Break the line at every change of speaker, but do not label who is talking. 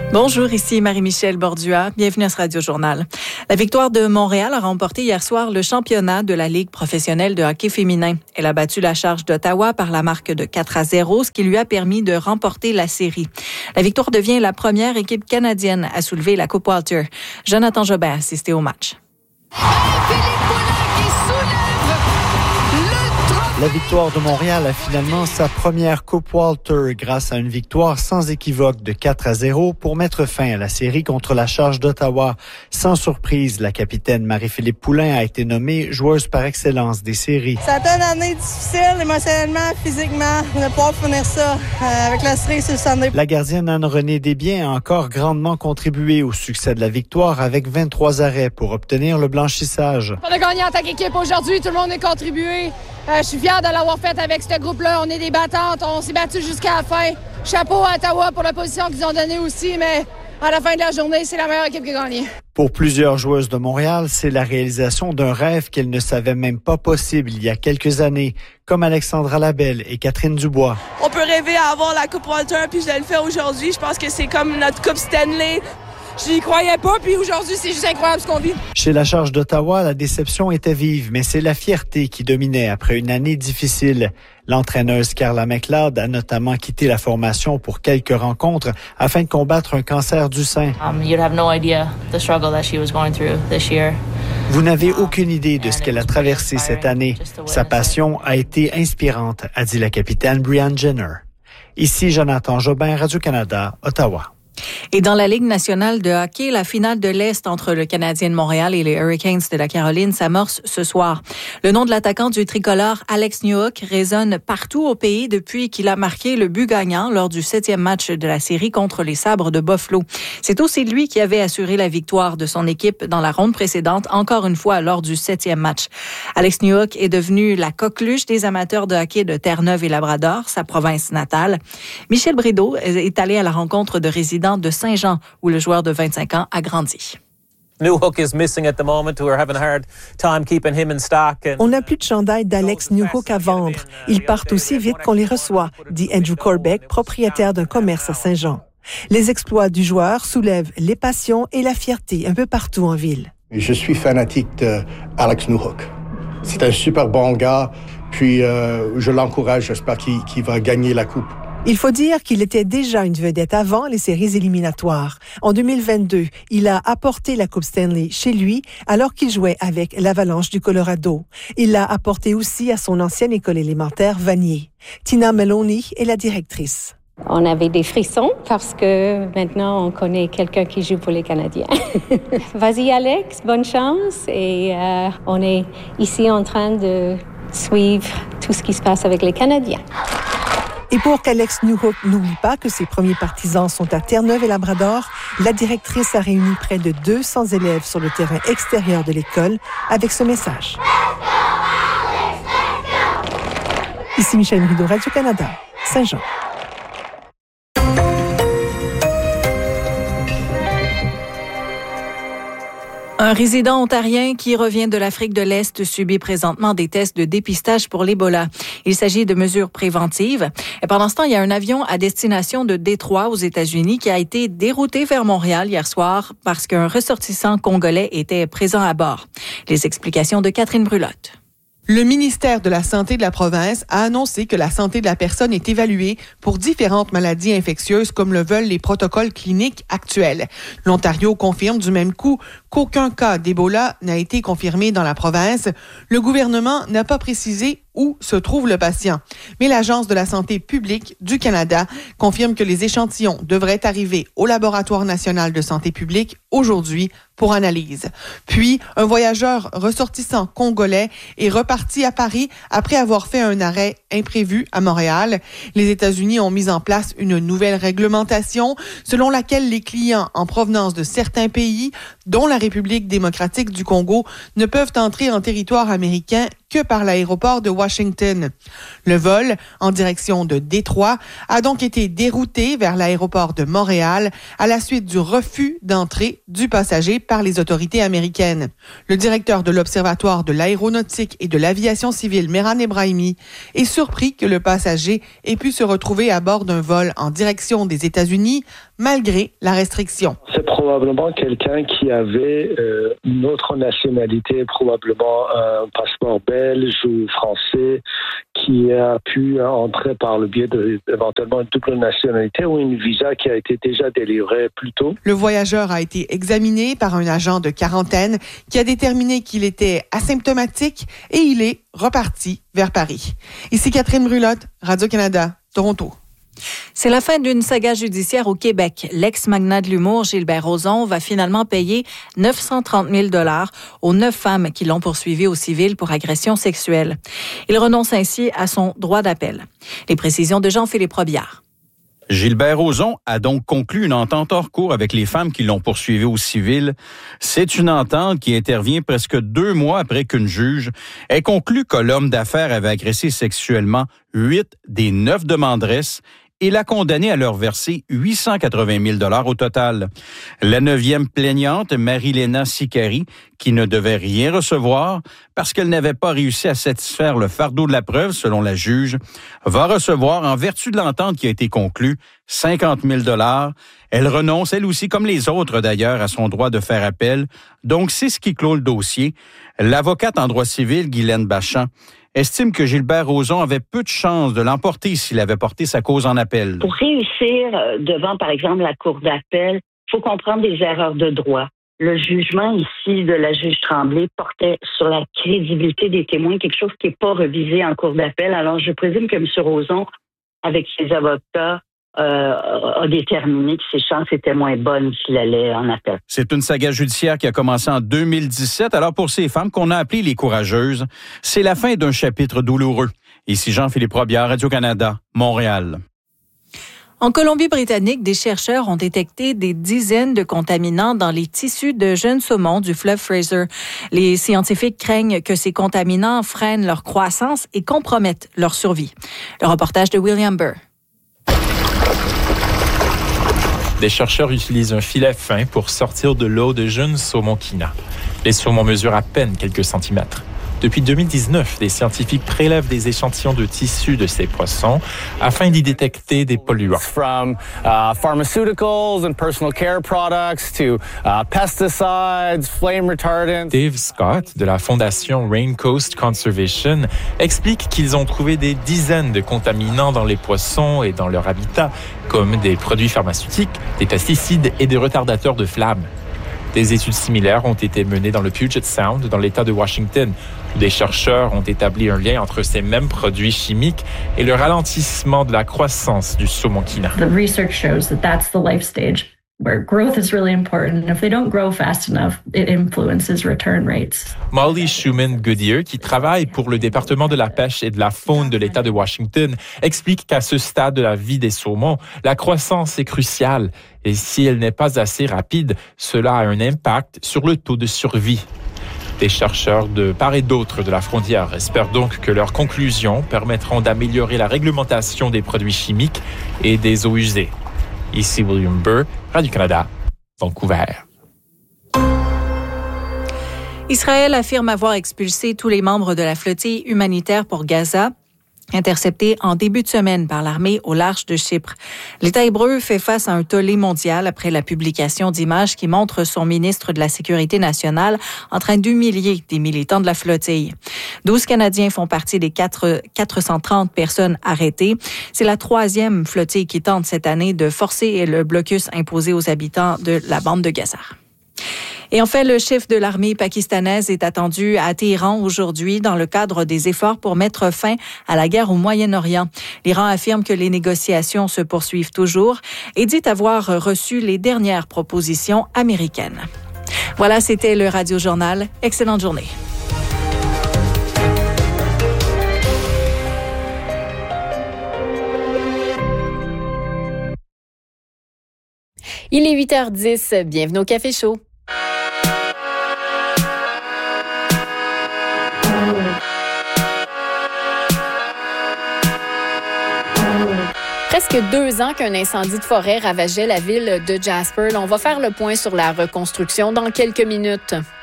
Bonjour, ici Marie-Michel Bordua. Bienvenue à ce Radio-Journal. La Victoire de Montréal a remporté hier soir le championnat de la Ligue professionnelle de hockey féminin. Elle a battu la Charge d'Ottawa par la marque de 4-0, ce qui lui a permis de remporter la série. La Victoire devient la première équipe canadienne à soulever la Coupe Walter. Jonathan Jobin a assisté au match.
La Victoire de Montréal a finalement sa première Coupe Walter grâce à une victoire sans équivoque de 4-0 pour mettre fin à la série contre la Charge d'Ottawa. Sans surprise, la capitaine Marie-Philippe Poulin a été nommée joueuse par excellence des séries.
Ça a été une année difficile, émotionnellement, physiquement, de pouvoir finir ça avec la série sur le Sunday.
La gardienne Anne-Renée Desbiens a encore grandement contribué au succès de la victoire avec 23 arrêts pour obtenir le blanchissage.
On a gagné en tant qu'équipe aujourd'hui, tout le monde a contribué. Je suis fier de l'avoir fait avec ce groupe-là. On est des battantes, on s'est battus jusqu'à la fin. Chapeau à Ottawa pour la position qu'ils ont donnée aussi, mais à la fin de la journée, c'est la meilleure équipe qui a gagné.
Pour plusieurs joueuses de Montréal, c'est la réalisation d'un rêve qu'elles ne savaient même pas possible il y a quelques années, comme Alexandra Labelle et Catherine Dubois.
On peut rêver à avoir la Coupe Walter, puis je le fais aujourd'hui. Je pense que c'est comme notre Coupe Stanley. Je n'y croyais pas, puis aujourd'hui, c'est juste incroyable ce qu'on vit.
Chez la Charge d'Ottawa, la déception était vive, mais c'est la fierté qui dominait après une année difficile. L'entraîneuse Carla McLeod a notamment quitté la formation pour quelques rencontres afin de combattre un cancer du sein. Vous n'avez aucune idée de ce qu'elle a traversé cette année. Sa passion a été inspirante, a dit la capitaine Brianne Jenner. Ici Jonathan Jobin, Radio-Canada, Ottawa.
Et dans la Ligue nationale de hockey, la finale de l'Est entre le Canadien de Montréal et les Hurricanes de la Caroline s'amorce ce soir. Le nom de l'attaquant du tricolore, Alex Newhook, résonne partout au pays depuis qu'il a marqué le but gagnant lors du 7e match de la série contre les Sabres de Buffalo. C'est aussi lui qui avait assuré la victoire de son équipe dans la ronde précédente, encore une fois lors du 7e match. Alex Newhook est devenu la coqueluche des amateurs de hockey de Terre-Neuve et Labrador, sa province natale. Michel Brideau est allé à la rencontre de résidents de Saint-Jean, où le joueur de 25 ans a grandi.
Newhook is missing at the moment. We're having a hard time keeping him in stock.
On n'a plus de chandail d'Alex Newhook à vendre. Ils partent aussi vite qu'on les reçoit, dit Andrew Corbeck, propriétaire d'un commerce à Saint-Jean. Les exploits du joueur soulèvent les passions et la fierté un peu partout en ville.
Je suis fanatique d'Alex Newhook. C'est un super bon gars, puis je l'encourage. J'espère qu'il va gagner la coupe.
Il faut dire qu'il était déjà une vedette avant les séries éliminatoires. En 2022, il a apporté la Coupe Stanley chez lui alors qu'il jouait avec l'Avalanche du Colorado. Il l'a apporté aussi à son ancienne école élémentaire Vanier. Tina Maloney est la directrice.
On avait des frissons parce que maintenant on connaît quelqu'un qui joue pour les Canadiens. Vas-y Alex, bonne chance et on est ici en train de suivre tout ce qui se passe avec les Canadiens.
Et pour qu'Alex Newhook n'oublie pas que ses premiers partisans sont à Terre-Neuve et Labrador, la directrice a réuni près de 200 élèves sur le terrain extérieur de l'école avec ce message. Ici Michel Brideau, Radio-Canada, Saint-Jean.
Un résident ontarien qui revient de l'Afrique de l'Est subit présentement des tests de dépistage pour l'Ebola. Il s'agit de mesures préventives. Et pendant ce temps, il y a un avion à destination de Détroit aux États-Unis qui a été dérouté vers Montréal hier soir parce qu'un ressortissant congolais était présent à bord. Les explications de Catherine Brulotte.
Le ministère de la Santé de la province a annoncé que la santé de la personne est évaluée pour différentes maladies infectieuses comme le veulent les protocoles cliniques actuels. L'Ontario confirme du même coup qu'aucun cas d'Ebola n'a été confirmé dans la province. Le gouvernement n'a pas précisé où se trouve le patient. Mais l'Agence de la santé publique du Canada confirme que les échantillons devraient arriver au Laboratoire national de santé publique aujourd'hui pour analyse. Puis, un voyageur ressortissant congolais est reparti à Paris après avoir fait un arrêt imprévu à Montréal. Les États-Unis ont mis en place une nouvelle réglementation selon laquelle les clients en provenance de certains pays, dont la République démocratique du Congo, ne peuvent entrer en territoire américain que par l'aéroport de Washington. Le vol, en direction de Détroit, a donc été dérouté vers l'aéroport de Montréal à la suite du refus d'entrée du passager par les autorités américaines. Le directeur de l'Observatoire de l'aéronautique et de l'aviation civile, Mehran Ebrahimi, est surpris que le passager ait pu se retrouver à bord d'un vol en direction des États-Unis malgré la restriction.
C'est probablement quelqu'un qui avait une autre nationalité, probablement un passeport belge ou français, qui a pu entrer par le biais d'éventuellement une double nationalité ou une visa qui a été déjà délivrée plus tôt.
Le voyageur a été examiné par un agent de quarantaine qui a déterminé qu'il était asymptomatique et il est reparti vers Paris. Ici Catherine Brulotte, Radio-Canada, Toronto.
C'est la fin d'une saga judiciaire au Québec. L'ex-magnat de l'humour, Gilbert Rozon, va finalement payer 930 000 $ aux 9 femmes qui l'ont poursuivi au civil pour agression sexuelle. Il renonce ainsi à son droit d'appel. Les précisions de Jean-Philippe Robillard.
Gilbert Rozon a donc conclu une entente hors cours avec les femmes qui l'ont poursuivi au civil. C'est une entente qui intervient presque 2 mois après qu'une juge ait conclu que l'homme d'affaires avait agressé sexuellement 8 des 9 demanderesses et l'a condamné à leur verser 880 000 $ au total. La 9e plaignante, Marie-Léna Sicari, qui ne devait rien recevoir parce qu'elle n'avait pas réussi à satisfaire le fardeau de la preuve, selon la juge, va recevoir, en vertu de l'entente qui a été conclue, 50 000 $. Elle renonce, elle aussi, comme les autres d'ailleurs, à son droit de faire appel. Donc, c'est ce qui clôt le dossier. L'avocate en droit civil, Guylaine Bachand, estime que Gilbert Rozon avait peu de chances de l'emporter s'il avait porté sa cause en appel.
Pour réussir devant, par exemple, la Cour d'appel, il faut comprendre des erreurs de droit. Le jugement ici de la juge Tremblay portait sur la crédibilité des témoins, quelque chose qui n'est pas revisé en Cour d'appel. Alors, je présume que M. Rozon, avec ses avocats, a déterminé que ses chances étaient moins bonnes s'il allait en appel.
C'est une saga judiciaire qui a commencé en 2017. Alors pour ces femmes qu'on a appelées les courageuses, c'est la fin d'un chapitre douloureux. Ici Jean-Philippe Robillard, Radio-Canada, Montréal.
En Colombie-Britannique, des chercheurs ont détecté des dizaines de contaminants dans les tissus de jeunes saumons du fleuve Fraser. Les scientifiques craignent que ces contaminants freinent leur croissance et compromettent leur survie. Le reportage de William Burr.
Des chercheurs utilisent un filet fin pour sortir de l'eau de jeunes saumons quina. Les saumons mesurent à peine quelques centimètres. Depuis 2019, des scientifiques prélèvent des échantillons de tissus de ces poissons afin d'y détecter des polluants.
From pharmaceuticals and personal care products to pesticides, flame retardants.
Dave Scott de la fondation Rain Coast Conservation explique qu'ils ont trouvé des dizaines de contaminants dans les poissons et dans leur habitat, comme des produits pharmaceutiques, des pesticides et des retardateurs de flammes. Des études similaires ont été menées dans le Puget Sound, dans l'État de Washington, où des chercheurs ont établi un lien entre ces mêmes produits chimiques et le ralentissement de la croissance du saumon quina.
The research shows that that's the life stage where growth is really important. And if they don't grow fast enough, it influences return rates.
Molly Schumann-Goodyear, qui travaille pour le département de la pêche et de la faune de l'État de Washington, explique qu'à ce stade de la vie des saumons, la croissance est cruciale. Et si elle n'est pas assez rapide, cela a un impact sur le taux de survie. Des chercheurs de part et d'autre de la frontière espèrent donc que leurs conclusions permettront d'améliorer la réglementation des produits chimiques et des eaux usées. Ici William Burr, Radio-Canada, Vancouver.
Israël affirme avoir expulsé tous les membres de la flottille humanitaire pour Gaza, interceptés en début de semaine par l'armée au large de Chypre. L'État hébreu fait face à un tollé mondial après la publication d'images qui montrent son ministre de la Sécurité nationale en train d'humilier des militants de la flottille. 12 Canadiens font partie des 430 personnes arrêtées. C'est la 3e flottille qui tente cette année de forcer le blocus imposé aux habitants de la bande de Gaza. Et enfin, le chef de l'armée pakistanaise est attendu à Téhéran aujourd'hui dans le cadre des efforts pour mettre fin à la guerre au Moyen-Orient. L'Iran affirme que les négociations se poursuivent toujours et dit avoir reçu les dernières propositions américaines. Voilà, c'était le Radio Journal. Excellente journée.
Il est 8h10. Bienvenue au Café Chaud. presque 2 ans qu'un incendie de forêt ravageait la ville de Jasper. Là, on va faire le point sur la reconstruction dans quelques minutes.